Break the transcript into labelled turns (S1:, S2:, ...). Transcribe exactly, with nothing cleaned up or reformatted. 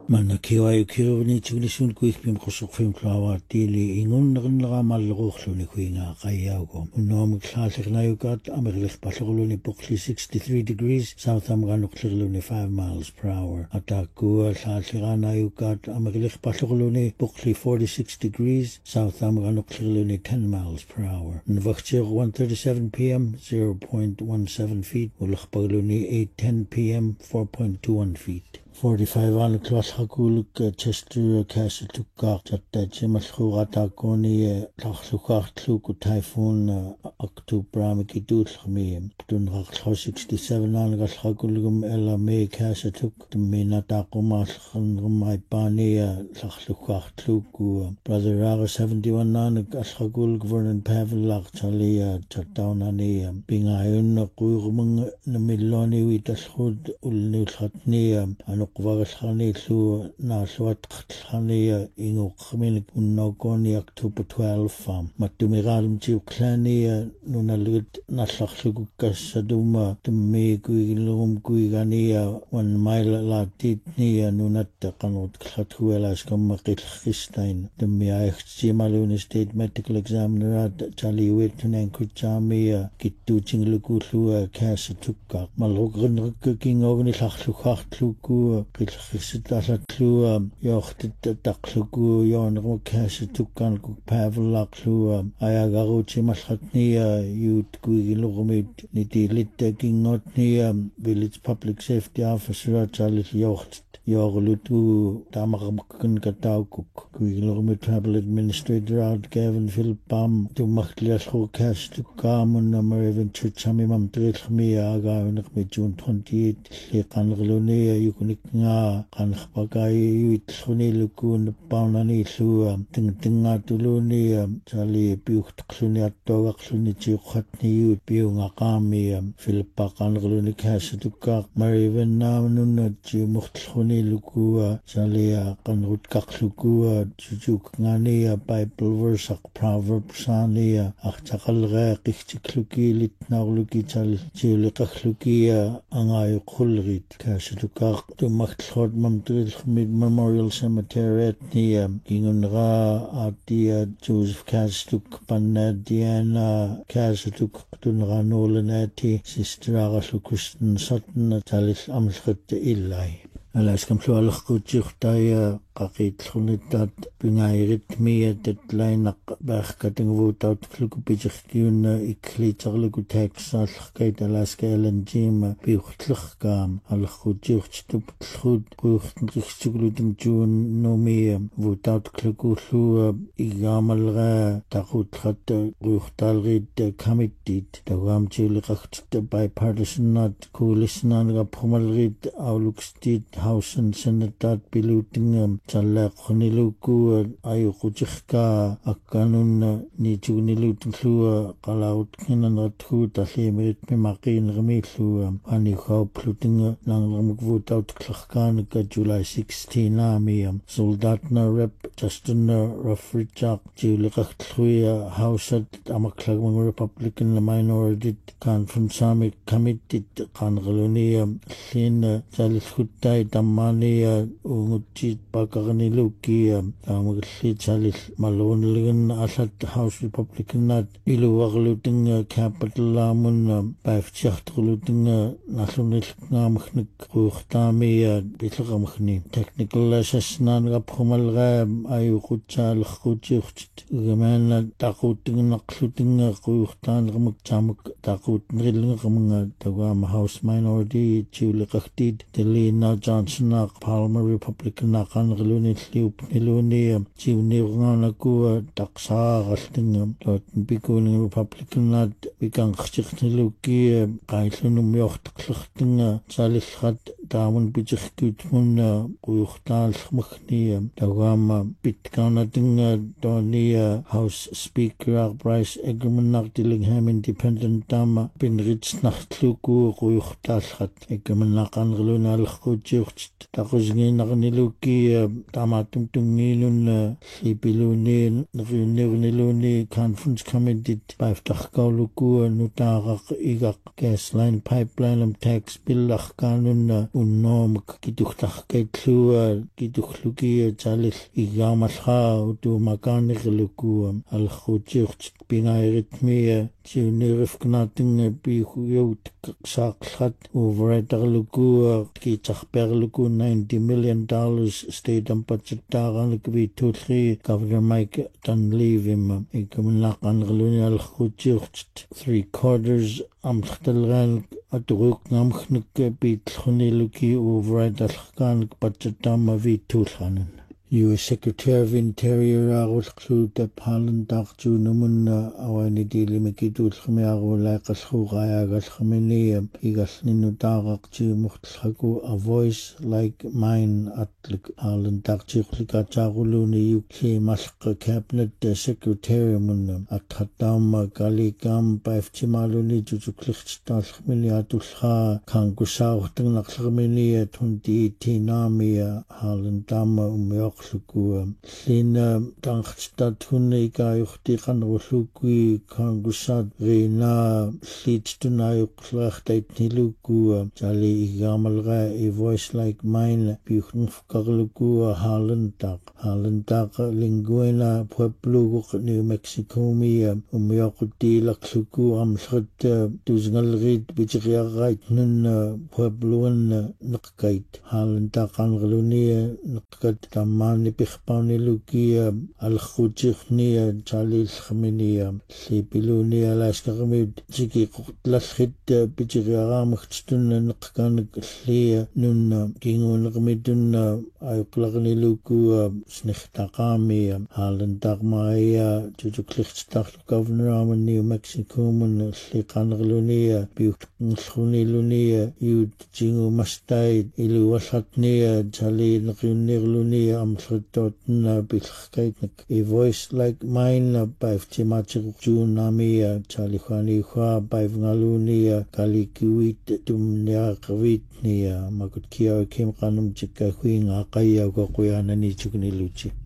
S1: Mana kiwayu kiwani tignisun kuik pim kusuk film klawa tili ingun nra malrukhlu ni kuinga qayago unom khlalik na yukat amerlich patlulu ni pukli sixty-three degrees south amganuklu ni five miles per hour ataku khlalik na yukat amerlich patlulu ni pukli forty-six degrees south amganuklu ni ten miles per hour nvakchir one thirty-seven p m zero point one seven feet ulkhpaglu ni eight ten p m four point two one feet forty-five aan klas hakuluk Chester Castle tukak chatta chimalkhuga takoni tlakhsukak tluku typhoon October mikidul khmi tun rakh sixty-seven aan gal hakulugum ela me Castle tuk tumina taqumal khangmai pani tlakhsukak tluku brother Raga seventy-one aan gal hakulug Vernon Pavel lak chali chattawnani bingayun quyugmung namilloni witalkhud ulni khatni Qvagalkhani lu naalwat qtlkhani ingu khminik unnokoni October twelfth farm matumigalm chi klani nunalgut nallakhluk kassaduma tummi kuigilum kuigani one mile latit ni nunat qanut khathuelas kamqil khistein tummi aychchimalun state medical examiner chali wetnen kuchami kittu chinglukulu kasatukka malugrin rukking llakhlukhartluku qilkhissittallatlu yoortit taqluku yoonru kaasitukkan ku Pavlaklu ayagaruchi mallatni youth kuigilurumit nitilitta kingotni village public safety officer chalit yoort yoorlutu tamarmakkan kataukuk kuigilurumit travel administrator out Gavin Philpam tumakhliallu kaasitukkamun Maravian Church amimam trilkhmi agaunaqmi June twenty-eighth liqanrluni yukunik nga qankhpakai yuitluni lukun paunani lu tingtinga tuluni chali piuqtluni attogaqluni chiqhatni yut piunga qami Philippa qanrluni khasitukka Maravian namnun chimuqtluni luku chali qanrutkaqluku chujuk ngani Bible verse Proverbs ani aqchaqalga qichtikluki litnarluki chal chiuliqaqluki angayuqulrit khasitukka tumaktlhod mamtril mid Memorial Cemetery at niya ingunra atia Joseph Kastuk Panadiana Kastuk tunra nolan ati sister agaslu Kristen Sutton talis amlkhat illai alas kam lualqutjiqtaya qaqitllunitat pingairitmia tatlainaq baarkatingvuutaut klukupijirtiunna ikliiterluku taaksaallaqkait alaska alanjima piuqtlerkaam alerqutiurtitup tlhud quurtnriqsugluting juun nomia vuutaut klukullu igaamalra taqutrat quurtaalrit committeet tawaamtiuliqartit bipartisanat coalitionaanga phumalrit aulukstit house and senate pilutingam Chalaqniluku ayuqujirka akkanun nitunilutlua qalaut kinanrathu tallimit mimaqin rmillu anikau pluting nangramukvutaut klarkan ka July sixteenth amiam soldatna rep Justin Ruffridge juliqartluia hausat amaklagmang Republican minority conference committee qanrlunia lin jalilhuttai tammani ungutjit pakarniluki amagli chalis malunligan asat House Republican nat iluwarluting capital amun paifchachtruluting nasunil ngamkhnik quurtami bitlaqamkhni technical assessment gaphumalga ayuqutchal khutiurt gamana taquting naqluting quurtan gamak chamak taqut nrilling gamanga tawam House minority chuliqartit Delina Johnson Palmer Republican naqanrluni liup niluni chiwnirnganaku taqsaaralting lotin pikuning Republican nat pikanqchirniluki qaillunum yortqlerting salillrat taamun pichirkutmun quurtaallermagni tawama pitkanating toni House Speaker Bryce Egerman Dillingham Independent tama pinrich nachtluku quurtaalrat Egerman naqanrluni alqutiurt taqusnginarniluki tamatum tunginun lipiluni nirnirniluni conference committee paiftarkauluku nutaaraq igaq gas line pipeline tax bill arkanun unnomak kituhtarkaitlua kituhlukia talil igaamalhaa utuumakaaniqlukuam alkhutiurt pingairitmia tiunirifknaatinga pihuyout saaqlrat overaitarlukua kitarperluku ninety million dollars state ampatsataaqanik viittuulri Governor Mike Dunleavy ikamunaqanqaluni alkhutiurt three quarters amlkhtalgaan aturuqngamkhnik piitlkhuniluki overaitarlqaanik patsataama viittuulranan U S Secretary of Interior Arulqluuta Parlantartuunumunna awanidilimikituulkhmiarulaaqallruqayaagallermini igallinutaaqartiimurtlhaku a voice like mine atlik Parlantartiuqlikataaquluni yukli malqqa cabinet secretary munna athattaamma kalikaam paiftimaluni tutuklirtitaallermini atullraa kangusaarternaqlermini twenty eighteen aamia Parlantaamma ummior Lukua Lina Tangstat Hunika Yuchtikanrulukui Kangusat Rina Littunayuklachtait Nilukua Jali Igamalra a voice like mine Buchnfkarlukua Harlantak Harlantak Linguena Pueblo New Mexico Mia Umyokuti Lakluku Amshat Tuzngalrit Bichriarait Nun Puebloan Nakait Harlantak Angalunia Nakat Mani Pichpani Lukia Al-Khutikhnia Chalil Khaminia Lipilunia Laskarmid Jiki Lashit Pichiraramchtun Nakanik Lia Nun Kingun Ramidun Ayuklagni Luku Snichtakami Halentagmaya Jujuklitstak Governor of New Mexico Mun Slikanrunia Bukhluni Lunia Yud Jingu Mastai Ilu Wasatnia Jali Nirlunia Amsritotna Bilkaitnik a voice like mine by Timachunamia Chalihani Hua by Vnalunia Kalikuit Dumnia Kavitnia Makutkia Kim Kanum Chikahuing Akaya Gokuyana Nichukni Luchi.